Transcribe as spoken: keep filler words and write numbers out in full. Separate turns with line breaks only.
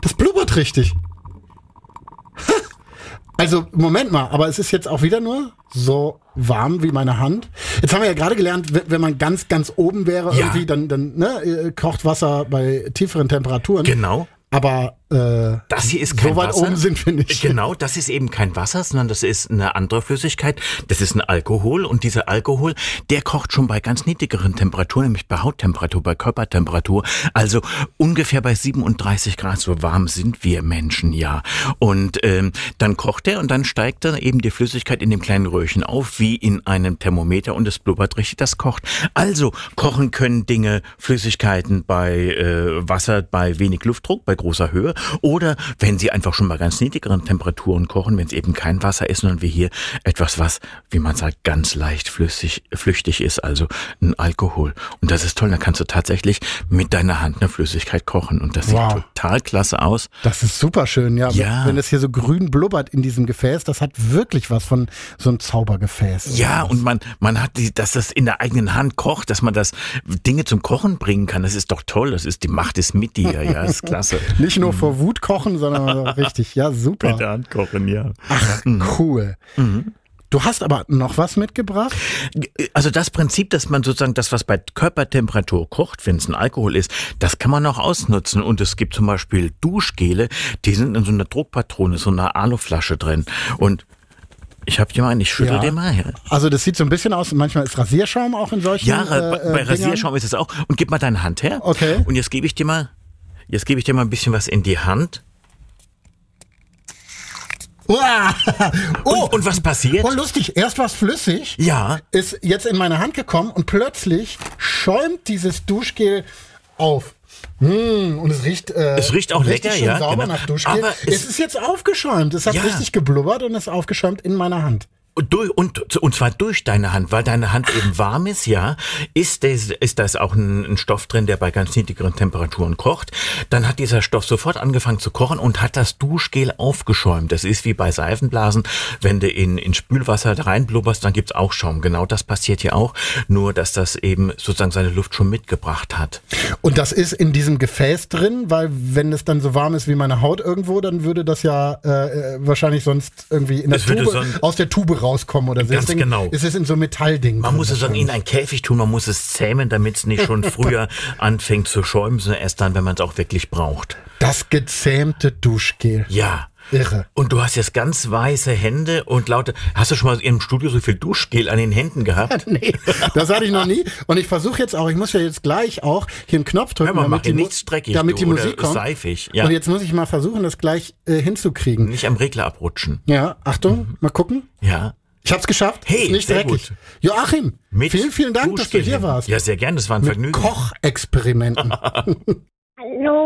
Das blubbert richtig. Also, Moment mal, aber es ist jetzt auch wieder nur so warm wie meine Hand. Jetzt haben wir ja gerade gelernt, wenn man ganz, ganz oben wäre,
ja.
irgendwie, dann, dann ne, kocht Wasser bei tieferen Temperaturen.
Genau.
Aber äh,
das hier ist kein
so weit
Wasser.
oben sind wir nicht.
Genau, das ist eben kein Wasser, sondern das ist eine andere Flüssigkeit. Das ist ein Alkohol und dieser Alkohol, der kocht schon bei ganz niedrigeren Temperaturen, nämlich bei Hauttemperatur, bei Körpertemperatur. Also ungefähr bei siebenunddreißig Grad, so warm sind wir Menschen, ja. Und ähm, dann kocht er und dann steigt dann eben die Flüssigkeit in dem kleinen Röhrchen auf, wie in einem Thermometer und es blubbert richtig, das kocht. Also kochen können Dinge, Flüssigkeiten bei äh, Wasser, bei wenig Luftdruck, bei großer Höhe oder wenn sie einfach schon bei ganz niedrigeren Temperaturen kochen, wenn es eben kein Wasser ist, sondern wie hier etwas, was, wie man sagt, ganz leicht flüssig, flüchtig ist, also ein Alkohol. Und das ist toll, da kannst du tatsächlich mit deiner Hand eine Flüssigkeit kochen und das
Wow.
sieht total klasse aus.
Das ist super schön, ja.
Ja.
Wenn es hier so grün blubbert in diesem Gefäß, das hat wirklich was von so einem Zaubergefäß.
Ja, und man, man hat die, dass das in der eigenen Hand kocht, dass man das Dinge zum Kochen bringen kann, das ist doch toll, das ist, die Macht ist mit dir, ja, ist klasse.
Nicht nur vor Wut kochen, sondern richtig, ja, super.
Mit der Hand kochen, ja.
Ach, cool.
Mhm.
Du hast aber noch was mitgebracht?
Also das Prinzip, dass man sozusagen das, was bei Körpertemperatur kocht, wenn es ein Alkohol ist, das kann man auch ausnutzen. Und es gibt zum Beispiel Duschgele, die sind in so einer Druckpatrone, so einer Aluflasche drin. Und ich hab dir mal einen, ich schüttel
Ja.
dir mal her.
Also das sieht so ein bisschen aus, manchmal ist Rasierschaum auch in solchen
Ja,
äh,
bei, bei
äh,
Rasierschaum ist es auch. Und gib mal deine Hand her.
Okay.
Und jetzt gebe ich dir mal, jetzt gebe ich dir mal ein bisschen was in die Hand.
Uah. Oh,
Und, und was passiert?
oh, lustig, erst was flüssig,
Ja.
ist jetzt in meine Hand gekommen und plötzlich schäumt dieses Duschgel auf. Mm, und es riecht, äh,
Es riecht auch
richtig
lecker,
schön
ja,
sauber
genau.
nach Duschgel.
Aber
es,
es-
ist jetzt aufgeschäumt. Es hat
Ja.
richtig geblubbert und ist aufgeschäumt in meiner Hand.
Und, durch, und, und zwar durch deine Hand, weil deine Hand eben warm ist, ja, ist, das, ist das auch ein, ein Stoff drin, der bei ganz niedrigeren Temperaturen kocht. Dann hat dieser Stoff sofort angefangen zu kochen und hat das Duschgel aufgeschäumt. Das ist wie bei Seifenblasen, wenn du in, in Spülwasser reinblubberst, dann gibt's auch Schaum. Genau das passiert hier auch, nur dass das eben sozusagen seine Luft schon mitgebracht hat.
Und das ist in diesem Gefäß drin, weil wenn es dann so warm ist wie meine Haut irgendwo, dann würde das ja äh, wahrscheinlich sonst irgendwie in der
Es würde
Tube,
so ein-
aus der Tube rauskommen oder so.
Ganz
Deswegen
genau.
ist es in so Metallding.
Man
drin
muss es dann in einen Käfig tun, man muss es zähmen, damit es nicht schon früher anfängt zu schäumen, sondern erst dann, wenn man es auch wirklich braucht.
Das gezähmte Duschgel.
Ja.
Irre.
Und du hast jetzt ganz weiße Hände und laute. Hast du schon mal im Studio so viel Duschgel an den Händen gehabt?
Nee, das hatte ich noch nie. Und ich versuche jetzt auch, ich muss ja jetzt gleich auch hier einen Knopf drücken,
Hör mal, mach
damit, die,
dir
Mu-
nichts dreckig,
damit die
du, oder
Musik kommt.
seifig, ja.
Und jetzt muss ich mal versuchen, das gleich äh, hinzukriegen.
Nicht am Regler abrutschen.
Ja, Achtung, mal gucken.
Ja.
Ich hab's geschafft.
Hey,
ist nicht
sehr
dreckig.
gut.
Joachim,
Mit
vielen, vielen Dank, dass du
Duschgel
hier
hin.
warst.
Ja, sehr gern, das war ein
Mit
Vergnügen.
Kochexperimenten.